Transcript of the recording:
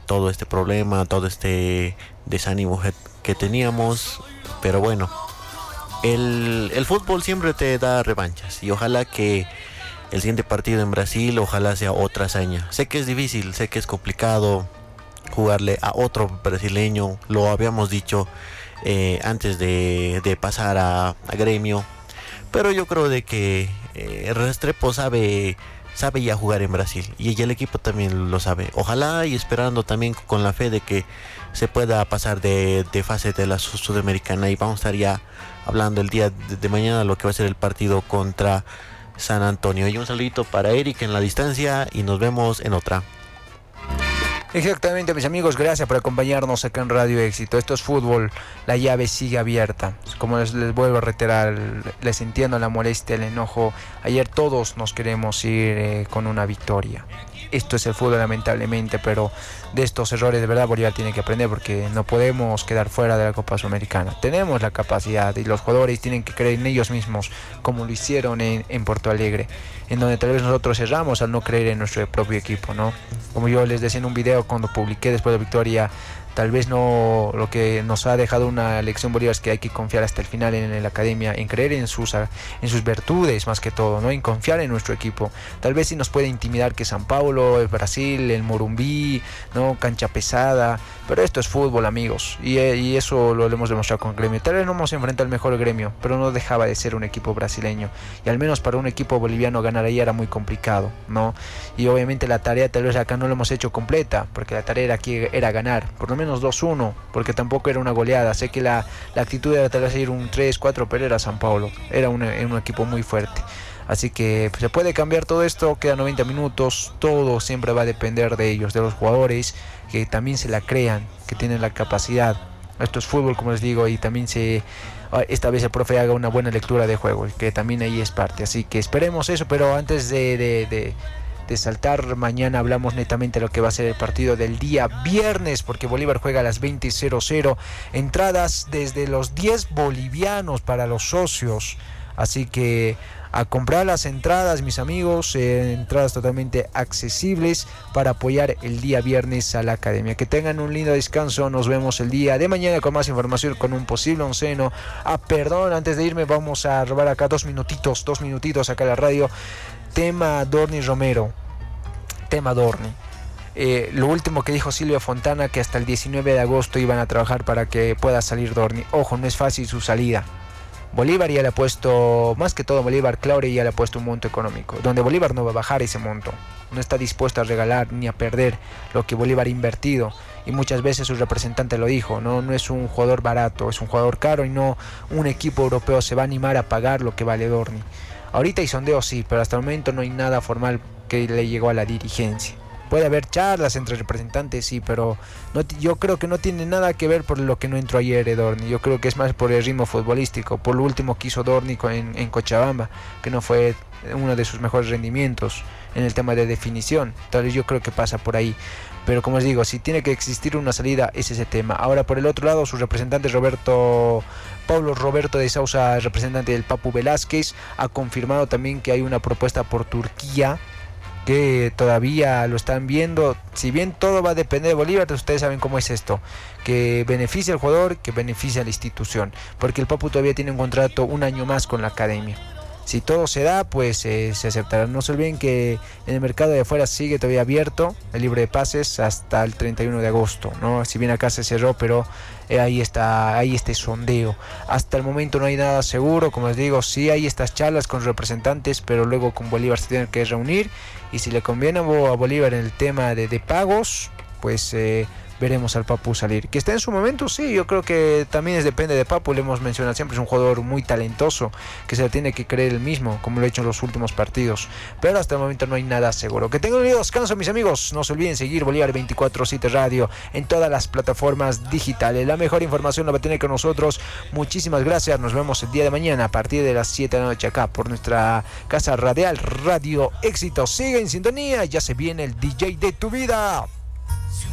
todo este problema, todo este desánimo que teníamos. Pero bueno, el fútbol siempre te da revanchas y ojalá que el siguiente partido en Brasil, ojalá sea otra hazaña. Sé que es difícil, sé que es complicado jugarle a otro brasileño, lo habíamos dicho antes de pasar a Gremio, pero yo creo de que Restrepo sabe ya jugar en Brasil y el equipo también lo sabe. Ojalá y esperando también con la fe de que se pueda pasar de fase de la Sudamericana y vamos a estar ya hablando el día de mañana lo que va a ser el partido contra San Antonio. Y un saludito para Eric en la distancia y nos vemos en otra. Exactamente, mis amigos, gracias por acompañarnos acá en Radio Éxito. Esto es fútbol, la llave sigue abierta. Como les vuelvo a reiterar, les entiendo la molestia, el enojo. Ayer todos nos queremos ir con una victoria. Esto es el fútbol, lamentablemente, pero de estos errores de verdad Bolívar tiene que aprender, porque no podemos quedar fuera de la Copa Sudamericana. Tenemos la capacidad y los jugadores tienen que creer en ellos mismos, como lo hicieron en Porto Alegre, en donde tal vez nosotros erramos al no creer en nuestro propio equipo, ¿no? Como yo les decía en un video cuando publiqué después de la victoria, tal vez no, lo que nos ha dejado una lección Bolívar es que hay que confiar hasta el final en la academia, en creer en sus virtudes más que todo, ¿no? En confiar en nuestro equipo. Tal vez sí nos puede intimidar que San Paulo, el Brasil, el Morumbí, ¿no? Cancha pesada, pero esto es fútbol, amigos, y eso lo hemos demostrado con Gremio. Tal vez no hemos enfrentado al mejor Gremio, pero no dejaba de ser un equipo brasileño, y al menos para un equipo boliviano ganar ahí era muy complicado, ¿no? Y obviamente la tarea tal vez acá no la hemos hecho completa, porque la tarea aquí era ganar, por lo menos 2-1, porque tampoco era una goleada. Sé que la actitud era tal vez ir un 3-4, pero era San Paulo, era un equipo muy fuerte. Así que se puede cambiar todo esto, quedan 90 minutos, todo siempre va a depender de ellos, de los jugadores, que también se la crean, que tienen la capacidad. Esto es fútbol, como les digo, y también esta vez el profe haga una buena lectura de juego, que también ahí es parte. Así que esperemos eso, pero antes de saltar, mañana hablamos netamente de lo que va a ser el partido del día viernes, porque Bolívar juega a las 20:00, entradas desde los 10 bolivianos para los socios, así que a comprar las entradas, mis amigos, entradas totalmente accesibles para apoyar el día viernes a la academia. Que tengan un lindo descanso, nos vemos el día de mañana con más información, con un posible onceno. Perdón, antes de irme vamos a robar acá dos minutitos acá en la radio. Tema Dorni Romero. Lo último que dijo Silvia Fontana, que hasta el 19 de agosto iban a trabajar para que pueda salir Dorni. Ojo, no es fácil su salida. Bolívar ya le ha puesto, más que todo Bolívar, Claure ya le ha puesto un monto económico, donde Bolívar no va a bajar ese monto. No está dispuesto a regalar ni a perder lo que Bolívar ha invertido. Y muchas veces su representante lo dijo, no es un jugador barato, es un jugador caro, y no un equipo europeo se va a animar a pagar lo que vale Dorni. Ahorita hay sondeos, sí, pero hasta el momento no hay nada formal que le llegó a la dirigencia. Puede haber charlas entre representantes, sí, pero yo creo que no tiene nada que ver por lo que no entró ayer Dorni. Yo creo que es más por el ritmo futbolístico, por lo último que hizo Dorni en Cochabamba, que no fue uno de sus mejores rendimientos en el tema de definición. Tal vez yo creo que pasa por ahí. Pero como les digo, si tiene que existir una salida, es ese tema. Ahora, por el otro lado, su representante Paulo Roberto de Sousa, representante del Papu Velázquez, ha confirmado también que hay una propuesta por Turquía, que todavía lo están viendo. Si bien todo va a depender de Bolívar, ustedes saben cómo es esto, que beneficia al jugador, que beneficia a la institución, porque el Papu todavía tiene un contrato un año más con la academia. Si todo se da, pues se aceptará. No se olviden que en el mercado de afuera sigue todavía abierto el libre de pases hasta el 31 de agosto, ¿no? Si bien acá se cerró, pero ahí está este sondeo. Hasta el momento no hay nada seguro, como les digo, sí hay estas charlas con representantes, pero luego con Bolívar se tienen que reunir, y si le conviene a Bolívar en el tema de pagos, pues veremos al Papu salir. Que está en su momento, sí, yo creo que también depende de Papu, le hemos mencionado siempre, es un jugador muy talentoso, que se lo tiene que creer él mismo, como lo ha hecho en los últimos partidos, pero hasta el momento no hay nada seguro. Que tengan un lindo descanso, mis amigos, no se olviden seguir Bolívar 24/7 Radio en todas las plataformas digitales, la mejor información la va a tener con nosotros. Muchísimas gracias, nos vemos el día de mañana a partir de las 7 de la noche acá por nuestra casa radial Radio Éxito. Sigue en sintonía, ya se viene el DJ de tu vida.